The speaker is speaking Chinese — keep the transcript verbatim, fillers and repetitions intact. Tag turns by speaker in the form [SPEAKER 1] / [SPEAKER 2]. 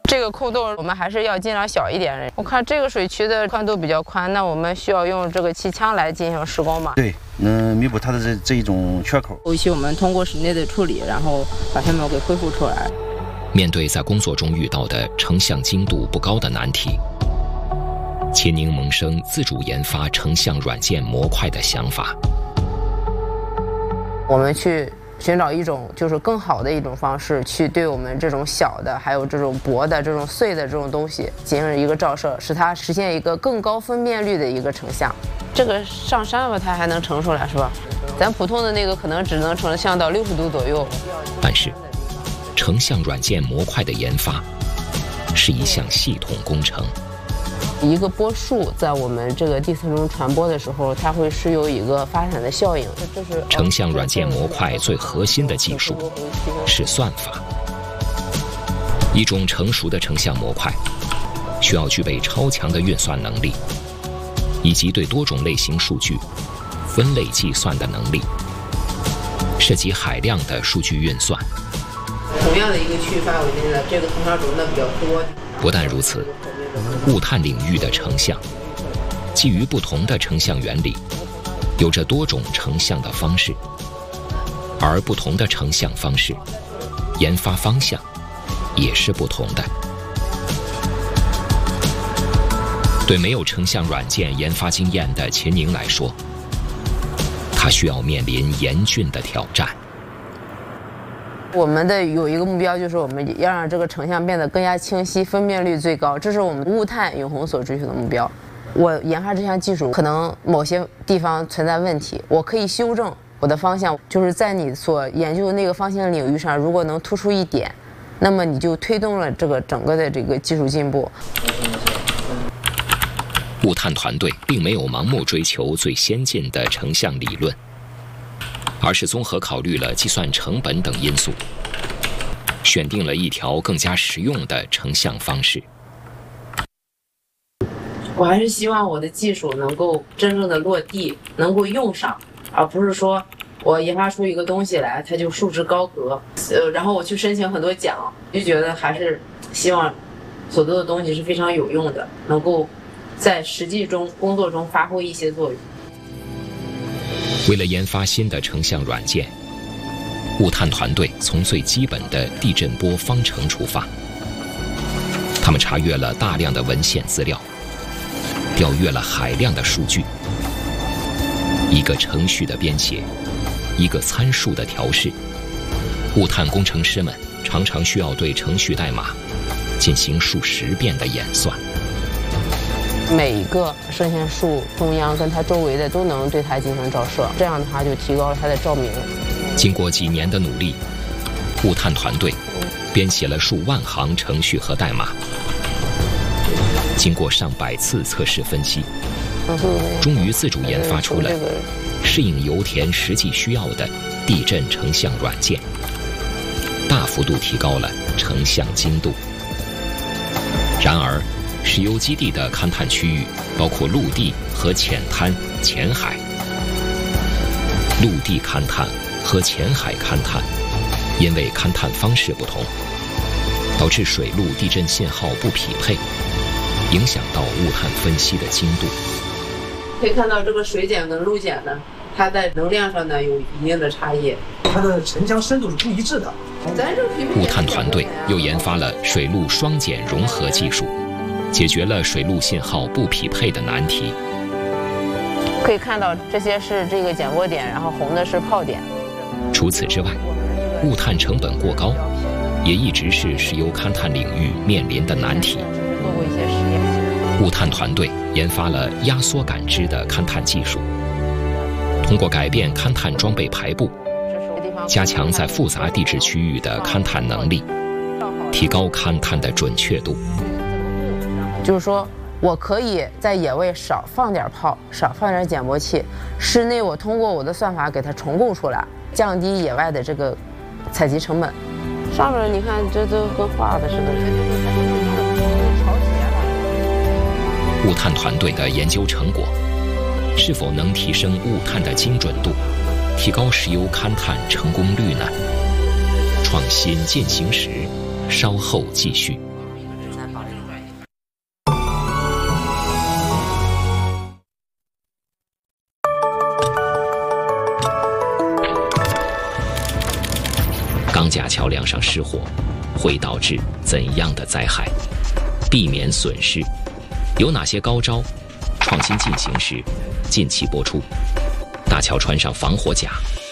[SPEAKER 1] 这个扣洞我们还是要尽量小一点。我看这个水渠的宽度比较宽，那我们需要用这个气枪来进行施工嘛？
[SPEAKER 2] 对，嗯，弥补它的这这一种缺口。
[SPEAKER 1] 后期我们通过室内的处理，然后把它们给恢复出来。
[SPEAKER 3] 面对在工作中遇到的成像精度不高的难题，秦宁萌生自主研发成像软件模块的想法。
[SPEAKER 1] 我们去寻找一种就是更好的一种方式，去对我们这种小的，还有这种薄的、这种碎的这种东西进行一个照射，使它实现一个更高分辨率的一个成像。这个上山吧，它还能成出来，是吧？咱普通的那个可能只能成像到六十度左右。
[SPEAKER 3] 但是，成像软件模块的研发是一项系统工程。
[SPEAKER 1] 一个波束在我们这个地层中传播的时候，它会是有一个发散的效应。这是
[SPEAKER 3] 成像软件模块最核心的技术是算法。一种成熟的成像模块需要具备超强的运算能力，以及对多种类型数据分类计算的能力，涉及海量的数据运算。
[SPEAKER 1] 同样的一个区域范围内的这个成像种呢比较多。
[SPEAKER 3] 不但如此，物探领域的成像，基于不同的成像原理，有着多种成像的方式，而不同的成像方式，研发方向也是不同的。对没有成像软件研发经验的秦宁来说，他需要面临严峻的挑战。
[SPEAKER 1] 我们的有一个目标，就是我们要让这个成像变得更加清晰，分辨率最高，这是我们物探永恒所追求的目标。我研发这项技术，可能某些地方存在问题，我可以修正我的方向，就是在你所研究的那个方向领域上，如果能突出一点，那么你就推动了这个整个的这个技术进步。
[SPEAKER 3] 物探团队并没有盲目追求最先进的成像理论，而是综合考虑了计算成本等因素，选定了一条更加实用的成像方式。
[SPEAKER 1] 我还是希望我的技术能够真正的落地，能够用上，而不是说我研发出一个东西来，它就束之高阁，呃，然后我去申请很多奖，就觉得还是希望所做的东西是非常有用的，能够在实际中工作中发挥一些作用。
[SPEAKER 3] 为了研发新的成像软件，物探团队从最基本的地震波方程出发。他们查阅了大量的文献资料，调阅了海量的数据。一个程序的编写，一个参数的调试，物探工程师们常常需要对程序代码进行数十遍的演算。
[SPEAKER 1] 每一个射线束中央跟它周围的都能对它进行照射，这样的话就提高了它的照明。
[SPEAKER 3] 经过几年的努力，物探团队编写了数万行程序和代码，经过上百次测试分析，终于自主研发出了适应油田实际需要的地震成像软件，大幅度提高了成像精度。然而，石油基地的勘探区域包括陆地和浅滩、浅海。陆地勘探和浅海勘探因为勘探方式不同，导致水陆地震信号不匹配，影响到物探分析的精度。
[SPEAKER 1] 可以看到这个水碱跟陆碱呢，它在能量上呢有一定的差异，
[SPEAKER 4] 它的沉降深度是不一致的。
[SPEAKER 3] 物探团队又研发了水陆双碱融合技术，解决了水陆信号不匹配的难题。
[SPEAKER 1] 可以看到这些是这个减波点，然后红的是泡点。
[SPEAKER 3] 除此之外，物探成本过高，也一直是石油勘探领域面临的难题。
[SPEAKER 1] 做过一些实验。
[SPEAKER 3] 物探团队研发了压缩感知的勘探技术，通过改变勘探装备排布，加强在复杂地质区域的勘探能力，提高勘探的准确度。
[SPEAKER 1] 就是说我可以在野外少放点炮，少放点减波器，室内我通过我的算法给它重构出来，降低野外的这个采集成本。上面你看这都跟画的似的。
[SPEAKER 3] 物探团队的研究成果是否能提升物探的精准度，提高石油勘探成功率呢？创新进行时，稍后继续。 钢架桥梁上失火，会导致怎样的灾害？避免损失，有哪些高招？创新进行时，近期播出。大桥穿上防火甲，